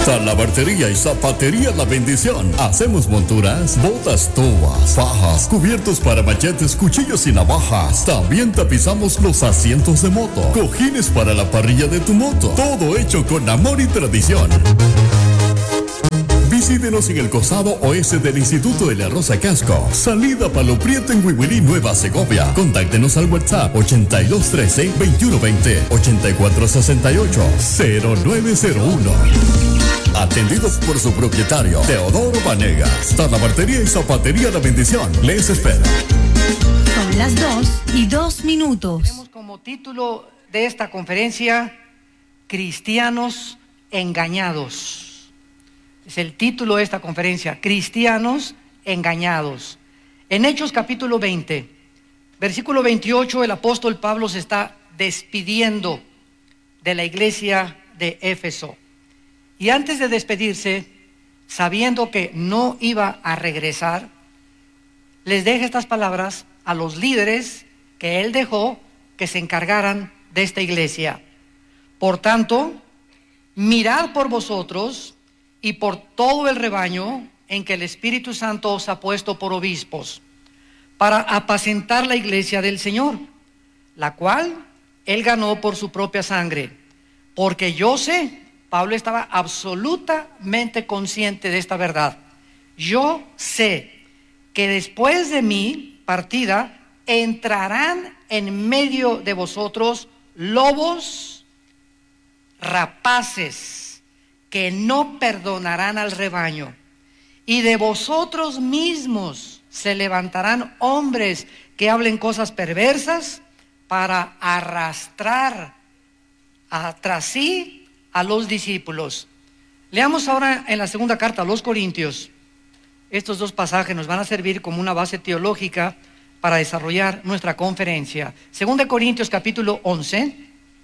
Talabartería y zapatería La Bendición. Hacemos monturas, botas, tubas, fajas, cubiertos para machetes, cuchillos y navajas. También tapizamos los asientos de moto, cojines para la parrilla de tu moto. Todo hecho con amor y tradición. Visítenos en el costado oeste del Instituto de la Rosa Casco, salida Palo Prieto en Huihuilí, Nueva Segovia. Contáctenos al WhatsApp 8213-2120, 8468-0901. Atendidos por su propietario, Teodoro Vanegas. Talabartería y zapatería La Bendición les espera. Son las 2:02. Tenemos como título de esta conferencia, Cristianos engañados. Es el título de esta conferencia, Cristianos engañados. En Hechos capítulo 20, versículo 28, el apóstol Pablo se está despidiendo de la iglesia de Éfeso. Y antes de despedirse, sabiendo que no iba a regresar, les deja estas palabras a los líderes que él dejó que se encargaran de esta iglesia. Por tanto, mirad por vosotros y por todo el rebaño en que el Espíritu Santo os ha puesto por obispos, para apacentar la iglesia del Señor, la cual él ganó por su propia sangre. Porque yo sé, Pablo estaba absolutamente consciente de esta verdad, yo sé que después de mi partida entrarán en medio de vosotros lobos rapaces, que no perdonarán al rebaño, y de vosotros mismos se levantarán hombres que hablen cosas perversas para arrastrar tras sí a los discípulos. Leamos ahora en la segunda carta a los Corintios. Estos dos pasajes nos van a servir como una base teológica para desarrollar nuestra conferencia. Segunda Corintios capítulo 11,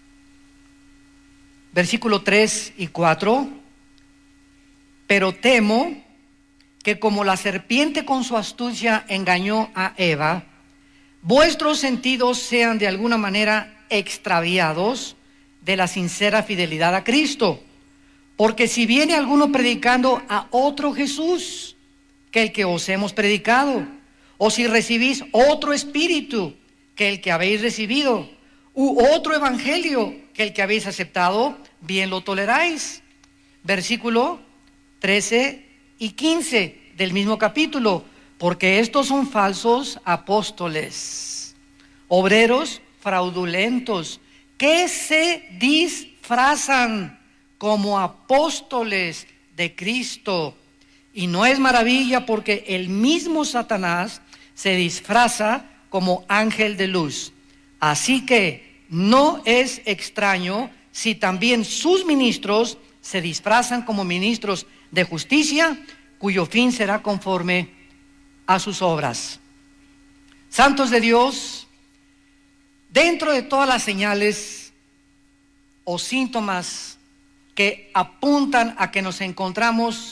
versículo 3 y 4. Pero temo que como la serpiente con su astucia engañó a Eva, vuestros sentidos sean de alguna manera extraviados de la sincera fidelidad a Cristo. Porque si viene alguno predicando a otro Jesús que el que os hemos predicado, o si recibís otro espíritu que el que habéis recibido, u otro evangelio que el que habéis aceptado, bien lo toleráis. Versículo 13 y 15 del mismo capítulo. Porque estos son falsos apóstoles, obreros fraudulentos, que se disfrazan como apóstoles de Cristo. Y no es maravilla, porque el mismo Satanás se disfraza como ángel de luz. Así que no es extraño si también sus ministros se disfrazan como ministros de justicia, cuyo fin será conforme a sus obras. Santos de Dios, dentro de todas las señales o síntomas que apuntan a que nos encontramos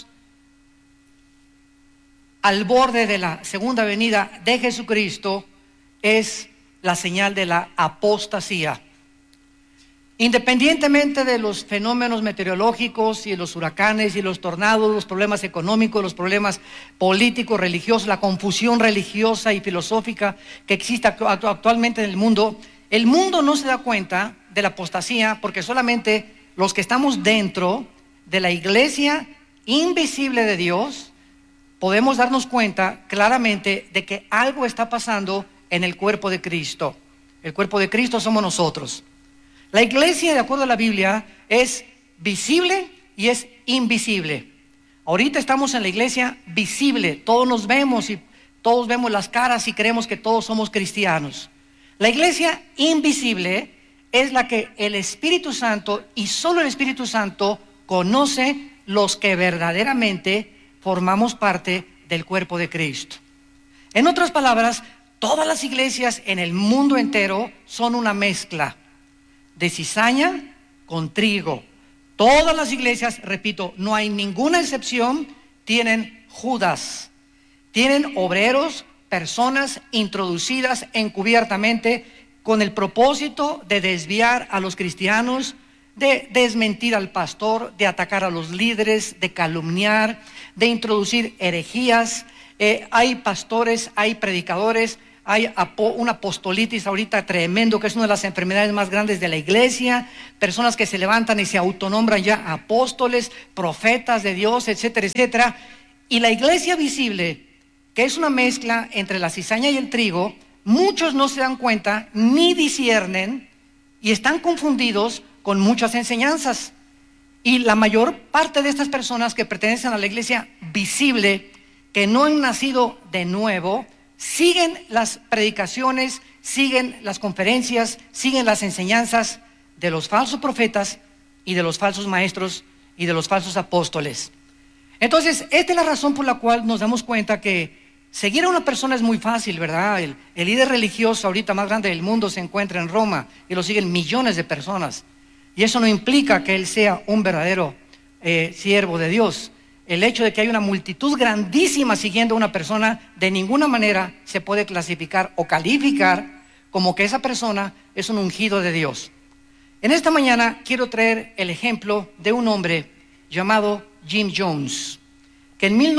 al borde de la segunda venida de Jesucristo, es la señal de la apostasía. Independientemente de los fenómenos meteorológicos y los huracanes y los tornados, los problemas económicos, los problemas políticos, religiosos, la confusión religiosa y filosófica que existe actualmente en el mundo no se da cuenta de la apostasía, porque solamente los que estamos dentro de la iglesia invisible de Dios podemos darnos cuenta claramente de que algo está pasando en el cuerpo de Cristo. El cuerpo de Cristo somos nosotros. La iglesia, de acuerdo a la Biblia, es visible y es invisible. Ahorita estamos en la iglesia visible, todos nos vemos y todos vemos las caras y creemos que todos somos cristianos. La iglesia invisible es la que el Espíritu Santo, y solo el Espíritu Santo, conoce los que verdaderamente formamos parte del cuerpo de Cristo. En otras palabras, todas las iglesias en el mundo entero son una mezcla de cizaña con trigo. Todas las iglesias, repito, no hay ninguna excepción, tienen Judas, tienen obreros, personas introducidas encubiertamente con el propósito de desviar a los cristianos de desmentir al pastor, de atacar a los líderes, de calumniar, de introducir herejías. Hay pastores, hay predicadores, hay un apostolitis ahorita tremendo, que es una de las enfermedades más grandes de la iglesia. Personas que se levantan y se autonombran ya apóstoles, profetas de Dios, etcétera, etcétera. Y la iglesia visible, que es una mezcla entre la cizaña y el trigo, muchos no se dan cuenta ni disciernen y están confundidos con muchas enseñanzas. Y la mayor parte de estas personas que pertenecen a la iglesia visible, que no han nacido de nuevo, siguen las predicaciones, siguen las conferencias, siguen las enseñanzas de los falsos profetas y de los falsos maestros y de los falsos apóstoles. Entonces, esta es la razón por la cual nos damos cuenta que seguir a una persona es muy fácil, ¿verdad? El líder religioso ahorita más grande del mundo se encuentra en Roma y lo siguen millones de personas. Y eso no implica que él sea un verdadero siervo de Dios. El hecho de que hay una multitud grandísima siguiendo a una persona, de ninguna manera se puede clasificar o calificar como que esa persona es un ungido de Dios. En esta mañana quiero traer el ejemplo de un hombre llamado Jim Jones, que en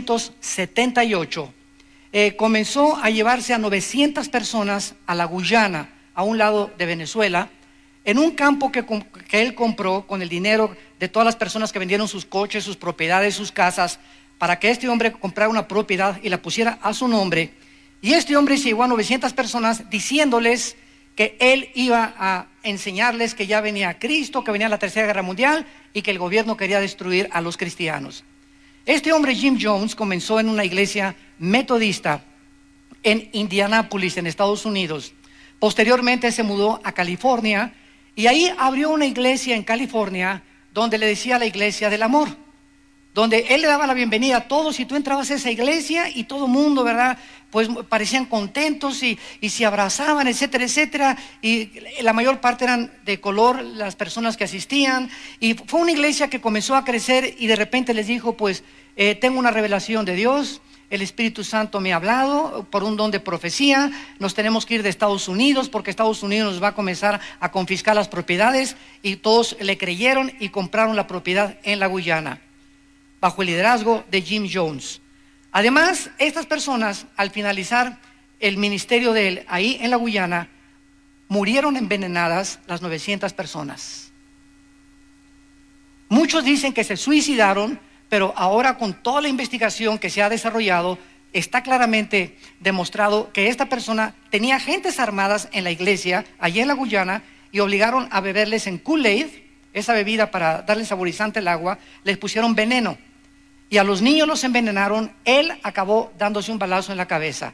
1978 comenzó a llevarse a 900 personas a la Guyana, a un lado de Venezuela, en un campo que él compró con el dinero de todas las personas que vendieron sus coches, sus propiedades, sus casas, para que este hombre comprara una propiedad y la pusiera a su nombre. Y este hombre se llevó a 900 personas diciéndoles que él iba a enseñarles que ya venía Cristo, que venía la Tercera Guerra Mundial y que el gobierno quería destruir a los cristianos. Este hombre, Jim Jones, comenzó en una iglesia metodista en Indianápolis, en Estados Unidos. Posteriormente se mudó a California y ahí abrió una iglesia en California donde le decía la iglesia del amor, donde él le daba la bienvenida a todos y tú entrabas a esa iglesia y todo el mundo, ¿verdad? Pues parecían contentos y se abrazaban, etcétera, etcétera. Y la mayor parte eran de color las personas que asistían. Y fue una iglesia que comenzó a crecer y de repente les dijo, pues tengo una revelación de Dios. El Espíritu Santo me ha hablado por un don de profecía. Nos tenemos que ir de Estados Unidos porque Estados Unidos nos va a comenzar a confiscar las propiedades. Y todos le creyeron y compraron la propiedad en la Guyana, bajo el liderazgo de Jim Jones. Además, estas personas, al finalizar el ministerio de él ahí en la Guyana, murieron envenenadas las 900 personas. Muchos dicen que se suicidaron, pero ahora con toda la investigación que se ha desarrollado, está claramente demostrado que esta persona tenía agentes armadas en la iglesia, allí en la Guyana, y obligaron a beberles en Kool-Aid, esa bebida para darle saborizante al agua, les pusieron veneno. Y a los niños los envenenaron, él acabó dándose un balazo en la cabeza.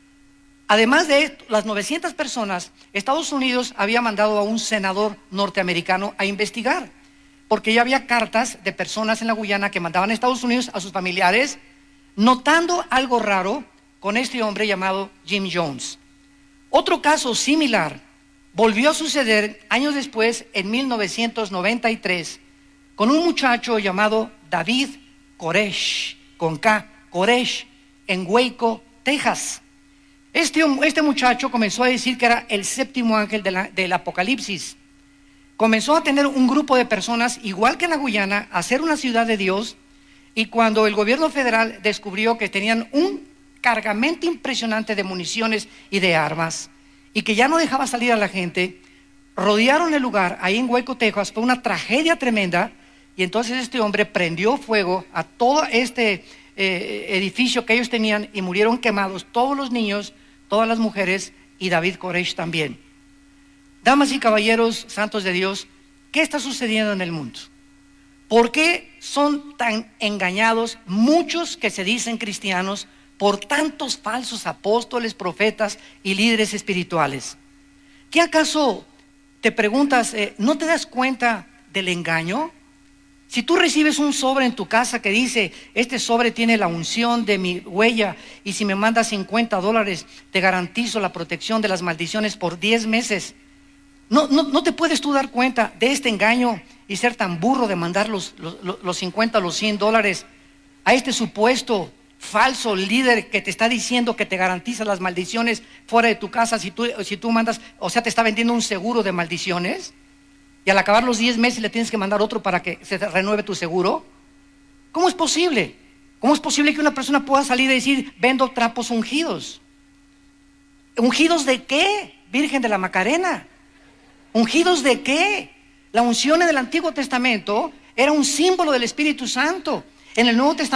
Además de esto, las 900 personas, Estados Unidos había mandado a un senador norteamericano a investigar, porque ya había cartas de personas en la Guyana que mandaban a Estados Unidos a sus familiares, notando algo raro con este hombre llamado Jim Jones. Otro caso similar volvió a suceder años después, en 1993, con un muchacho llamado David Koresh, con K, Koresh, en Waco, Texas. Este muchacho comenzó a decir que era el séptimo ángel del Apocalipsis. Comenzó a tener un grupo de personas, igual que en la Guyana, a hacer una ciudad de Dios. Y cuando el gobierno federal descubrió que tenían un cargamento impresionante de municiones y de armas, y que ya no dejaba salir a la gente, rodearon el lugar ahí en Waco, Texas. Fue una tragedia tremenda. Y entonces este hombre prendió fuego a todo este edificio que ellos tenían y murieron quemados todos los niños, todas las mujeres y David Koresh también. Damas y caballeros, santos de Dios, ¿qué está sucediendo en el mundo? ¿Por qué son tan engañados muchos que se dicen cristianos por tantos falsos apóstoles, profetas y líderes espirituales? ¿Qué acaso te preguntas, no te das cuenta del engaño? Si tú recibes un sobre en tu casa que dice, este sobre tiene la unción de mi huella y si me mandas $50 te garantizo la protección de las maldiciones por 10 meses. No te puedes tú dar cuenta de este engaño y ser tan burro de mandar los 50 o los $100 a este supuesto falso líder que te está diciendo que te garantiza las maldiciones fuera de tu casa si tú mandas, o sea, te está vendiendo un seguro de maldiciones. y al acabar los 10 meses le tienes que mandar otro para que se renueve tu seguro? ¿Cómo es posible? ¿Cómo es posible que una persona pueda salir y decir, vendo trapos ungidos? ¿Ungidos de qué, Virgen de la Macarena? ¿Ungidos de qué? La unción en el Antiguo Testamento era un símbolo del Espíritu Santo. En el Nuevo Testamento